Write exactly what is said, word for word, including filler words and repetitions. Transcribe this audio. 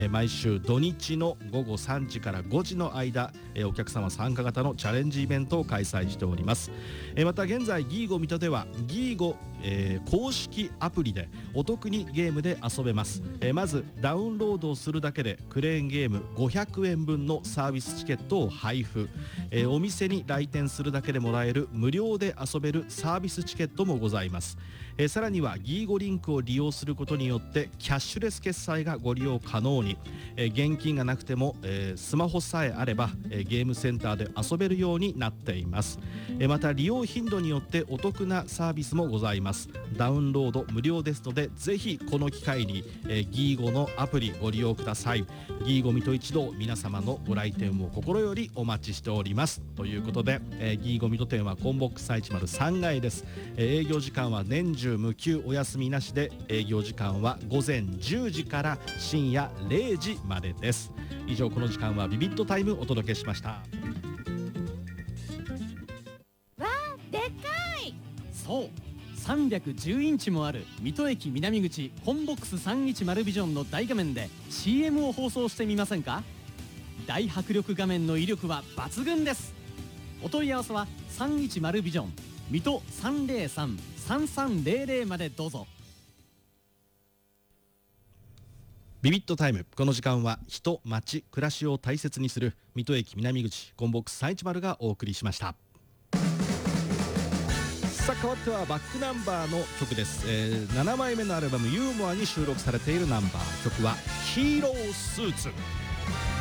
え毎週土日のごごさんじからごじの間、えお客様参加型のチャレンジイベントを開催しております。えまた現在ギーゴ水戸ではギーゴ、えー、公式アプリでお得にゲームで遊べます。えまずダウンロードをするだけでクレーンゲームごひゃくえんぶんのサービスチケットを配布、えー、お店に来店するだけでもらえる無料で遊べるサービスチケットもございます。えー、さらにはギーゴリンクを利用することによってキャッシュレス決済がご利用可能に、えー、現金がなくても、えー、スマホさえあれば、えー、ゲームセンターで遊べるようになっています。えー、また利用頻度によってお得なサービスもございます。ダウンロード無料ですので、ぜひこの機会に、えー、ギーゴのアプリご利用ください。ギーゴ水戸一同、皆様のご来店を心よりお待ちしておりますということで、えー、ギーゴ水戸店はコンボックスさんいちまるさん階です。えー、営業時間は年中無休、お休みなしで、営業時間は午前じゅうじから深夜れいじまでです。以上、この時間はビビットタイムお届けしました。 わあ、でっかい。 そう、さんびゃくじゅうインチもある水戸駅南口コンボックスさんいちまるビジョンの大画面で シーエム を放送してみませんか。大迫力画面の威力は抜群です。お問い合わせはさんいちまるビジョン水戸 さんぜろさん さんさんぜろぜろ までどうぞ。 ビビットタイム、この時間は人、街、暮らしを大切にする水戸駅南口コンボックスさんいちまるがお送りしました。さあ、変わってはバックナンバーの曲です。えー、ななまいめのアルバムユーモアに収録されているナンバー、曲はヒーロースーツ。